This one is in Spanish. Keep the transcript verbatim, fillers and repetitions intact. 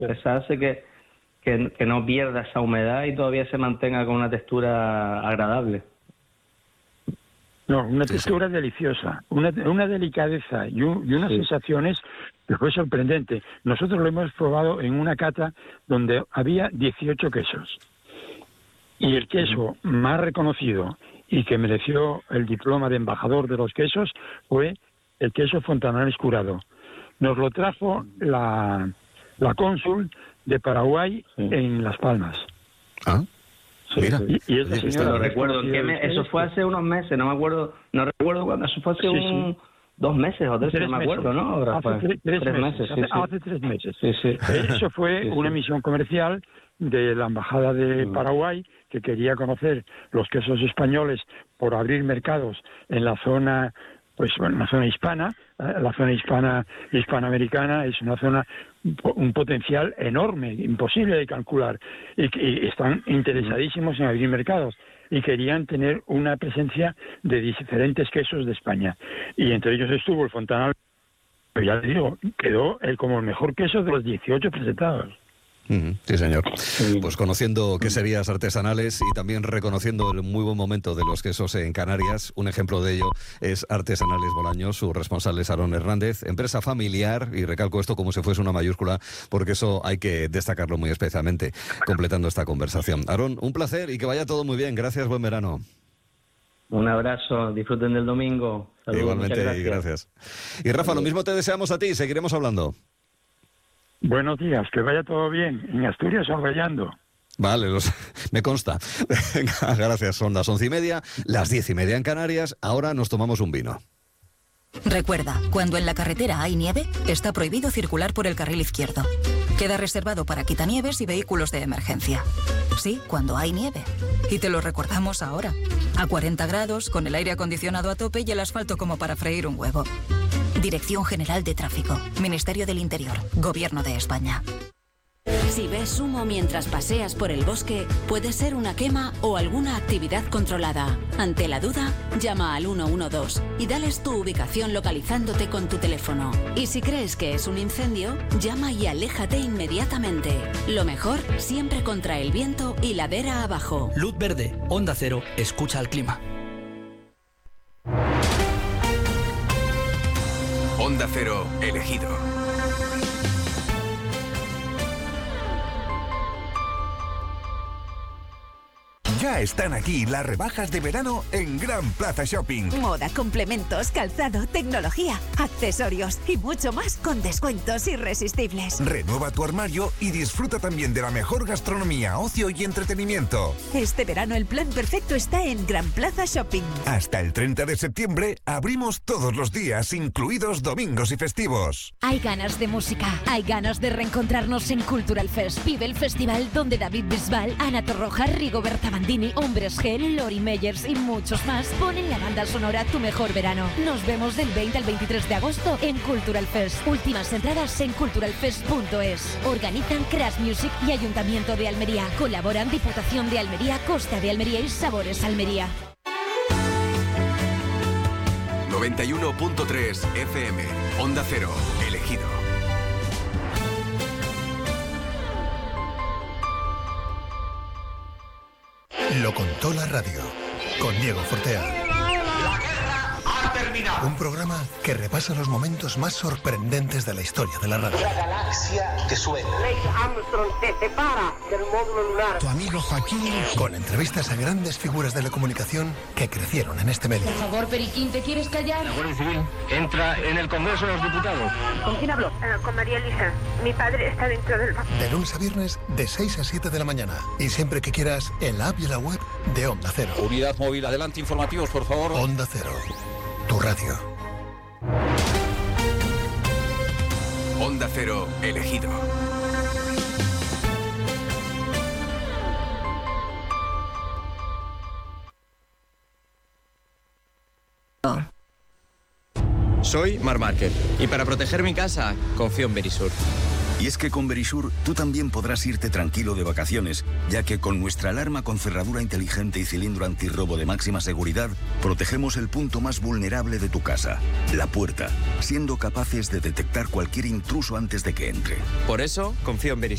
expresarse que, que, que no pierda esa humedad y todavía se mantenga con una textura agradable. No, una textura sí, sí. deliciosa, una, una delicadeza y, un, y unas sí. sensaciones que fue sorprendente. Nosotros lo hemos probado en una cata donde había dieciocho quesos. Y el queso más reconocido y que mereció el diploma de embajador de los quesos fue el queso Fontanales curado. Nos lo trajo la, la cónsul de Paraguay sí. en Las Palmas. Ah. Sí, Mira, y, y esa señora, lo recuerdo, que me, eso fue hace unos meses, no me acuerdo, no recuerdo cuándo, eso fue hace sí, un, sí. dos meses o tres, tres no me acuerdo, meses. ¿no? Hace tres, tres, tres meses, meses sí, hace, sí. hace tres meses. Sí, sí. Eso fue sí, una sí. misión comercial de la Embajada de Paraguay, que quería conocer los quesos españoles por abrir mercados en la zona, pues bueno, la zona hispana. La zona hispana, hispanoamericana es una zona, un potencial enorme, imposible de calcular, y, y están interesadísimos en abrir mercados y querían tener una presencia de diferentes quesos de España. Y entre ellos estuvo el Fontanal, pero ya les digo, quedó el, como el mejor queso de los dieciocho presentados. Sí, señor. Pues conociendo queserías artesanales y también reconociendo el muy buen momento de los quesos en Canarias, un ejemplo de ello es Artesanales Bolaños, su responsable es Aarón Hernández, empresa familiar, y recalco esto como si fuese una mayúscula, porque eso hay que destacarlo muy especialmente, completando esta conversación. Aarón, un placer y que vaya todo muy bien. Gracias, buen verano. Un abrazo, disfruten del domingo. Saludos, igualmente, gracias. Y gracias. Y Rafa, lo mismo te deseamos a ti, seguiremos hablando. Buenos días, que vaya todo bien. En Asturias orellando. Vale, los, me consta. Gracias, son las once y media, las diez y media en Canarias. Ahora nos tomamos un vino. Recuerda, cuando en la carretera hay nieve, está prohibido circular por el carril izquierdo. Queda reservado para quitanieves y vehículos de emergencia. Sí, cuando hay nieve. Y te lo recordamos ahora. A cuarenta grados, con el aire acondicionado a tope y el asfalto como para freír un huevo. Dirección General de Tráfico, Ministerio del Interior, Gobierno de España. Si ves humo mientras paseas por el bosque, puede ser una quema o alguna actividad controlada. Ante la duda, llama al uno uno dos y dales tu ubicación localizándote con tu teléfono. Y si crees que es un incendio, llama y aléjate inmediatamente. Lo mejor, siempre contra el viento y ladera abajo. Luz verde, Onda Cero, escucha al clima. Onda Cero, elegido. Ya están aquí las rebajas de verano en Gran Plaza Shopping. Moda, complementos, calzado, tecnología, accesorios y mucho más con descuentos irresistibles. Renueva tu armario y disfruta también de la mejor gastronomía, ocio y entretenimiento. Este verano el plan perfecto está en Gran Plaza Shopping. Hasta el treinta de septiembre abrimos todos los días, incluidos domingos y festivos. Hay ganas de música, hay ganas de reencontrarnos en Cultural Fest. Vive el festival donde David Bisbal, Ana Torroja, Rigoberta Bandini, Hombres G, Lori Meyers y muchos más ponen la banda sonora Tu Mejor Verano. Nos vemos del veinte al veintitrés de agosto en Cultural Fest. Últimas entradas en cultural fest punto es. Organizan Crash Music y Ayuntamiento de Almería. Colaboran Diputación de Almería, Costa de Almería y Sabores Almería. noventa y uno punto tres F M, Onda Cero, elegido. Lo contó la radio, con Diego Fortea. La guerra ha terminado. Un programa que repasa los momentos más sorprendentes de la historia de la radio. La galaxia te suena. Neil Armstrong te separa del módulo lunar. Tu amigo Joaquín. Con entrevistas a grandes figuras de la comunicación que crecieron en este medio. Por favor, Periquín, ¿te quieres callar? La Guardia Civil entra en el Congreso de los Diputados. ¿Con quién hablo? Uh, con María Elisa. Mi padre está dentro del banco. De lunes a viernes, de seis a siete de la mañana. Y siempre que quieras, en la app y en la web de Onda Cero. Unidad móvil, adelante, informativos, por favor. Onda Cero, tu radio. Onda Cero, elegido. Soy Mar Márquez y para proteger mi casa confío en Verisur. Y es que con Verisur tú también podrás irte tranquilo de vacaciones, ya que con nuestra alarma con cerradura inteligente y cilindro antirrobo de máxima seguridad, protegemos el punto más vulnerable de tu casa, la puerta, siendo capaces de detectar cualquier intruso antes de que entre. Por eso confío en Verisur.